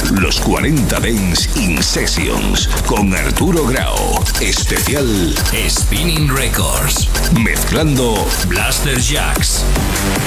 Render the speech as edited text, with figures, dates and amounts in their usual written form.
Los 40 Dance in Sessions con Arturo Grau. Especial Spinning Records. Mezclando Blaster Jacks.